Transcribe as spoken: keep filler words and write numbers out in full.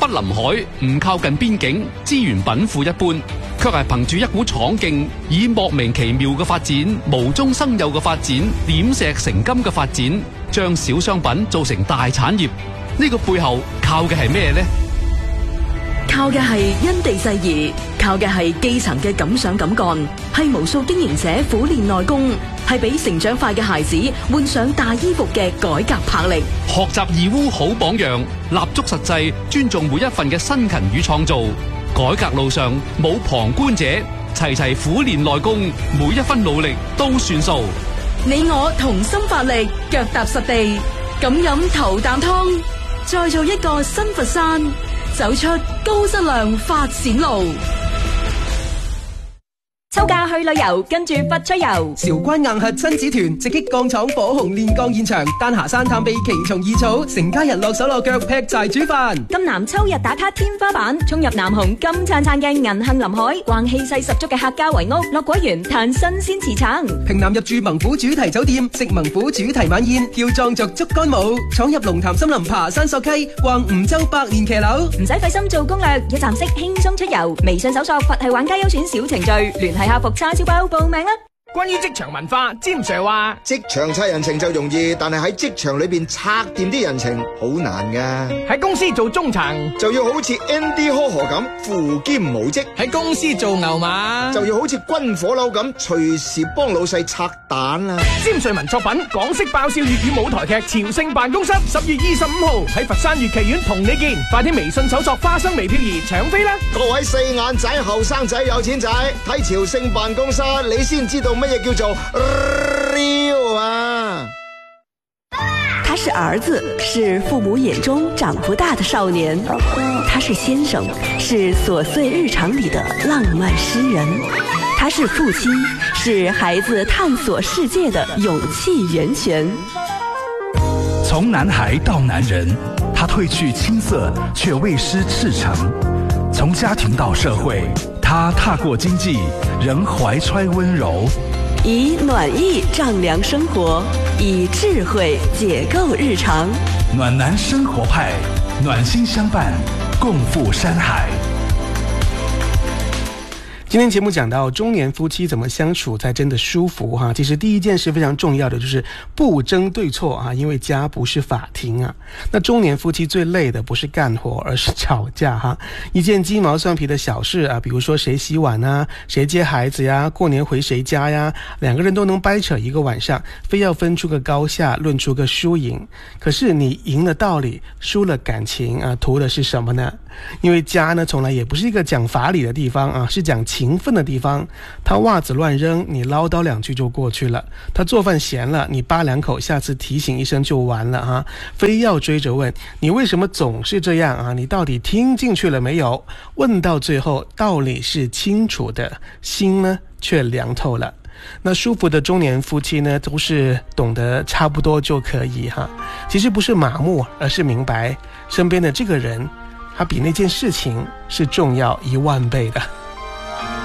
臨海，唔靠近邊境，資源稟賦一般，卻係憑住一股闖勁，以莫名其妙嘅發展、無中生有嘅發展、點石成金嘅發展，將小商品做成大產業。呢個背後靠嘅係咩呢？ 靠嘅係因地制宜，靠嘅係基層嘅敢想敢幹，係無數經營者苦練內功，係俾成長快嘅孩子換上大衣服嘅改革魄力。 學習義烏好榜樣，立足實際，尊重每一份嘅辛勤與創造。改革路上冇旁觀者，齊齊苦練內功，每一分努力都算數。 你我同心發力，腳踏實地，咁飲頭啖湯，再做一個新佛山，走出高質量發展路。 秋假去旅遊，跟住佛出遊。 韶關硬核親子團直擊鋼廠火紅煉鋼現場，丹霞山探秘奇蟲異草，成家人落手落腳劈柴煮飯。 金南秋日打卡天花板，衝入南紅金燦燦嘅銀杏林海，逛氣勢十足嘅客家圍屋，落果園嘆新鮮茨橙。 平南入住猛虎主題酒店，食猛虎主題晚宴，跳壯族竹竿舞，闖入龍潭森林爬山溯溪，逛梧州百年騎樓。 唔使費心做攻略，一站式輕鬆出遊。微信搜索佛系玩家優選小程序，聯繫客服叉燒包報名啦！ 關於職場文化，詹 Sir 話： 職場拆人情就容易，但係喺職場裏邊拆掂啲人情好難噶。 喺公司做中層就要好似 Andy Ho 咁扶兼無職， 喺公司做牛馬就要好似軍火佬咁隨時幫老細拆彈啦。 詹 Sir 文作品港式爆笑粵語舞台劇《朝聖辦公室》，十月二十五號喺佛山粵劇院同你見，快啲微信搜索花生微漂兒搶飛啦！ 各位四眼仔、後生仔、有錢仔，睇《朝聖辦公室》，你先知道乜嘢叫做 real 啊！ 他是兒子，是父母眼中長不大的少年；他是先生，是瑣碎日常裏的浪漫詩人；他是父親，是孩子探索世界的勇氣源泉。 從男孩到男人，他褪去青澀，卻未失赤誠；從家庭到社會，他踏過經濟，仍懷揣溫柔。 以暖意丈量生活，以智慧解構日常。 暖男生活派，暖心相伴，共赴山海。 今天节目讲到中年夫妻怎么相处才真的舒服哈，其实第一件事非常重要的就是不争对错啊，因为家不是法庭啊。那中年夫妻最累的不是干活，而是吵架哈。一件鸡毛蒜皮的小事啊，比如说谁洗碗啊，谁接孩子呀，过年回谁家呀，两个人都能掰扯一个晚上，非要分出个高下，论出个输赢。可是你赢了道理，输了感情啊，图的是什么呢？因为家呢从来也不是一个讲法理的地方啊，是讲情分的地方。他袜子乱扔，你唠叨两句就过去了；他做饭咸了，你扒两口，下次提醒一声就完了啊。非要追着问你为什么总是这样啊？你到底听进去了没有？问到最后，道理是清楚的，心呢却凉透了。那舒服的中年夫妻呢，都是懂得差不多就可以哈。其实不是麻木，而是明白身边的这个人，他比那件事情是重要一万倍的。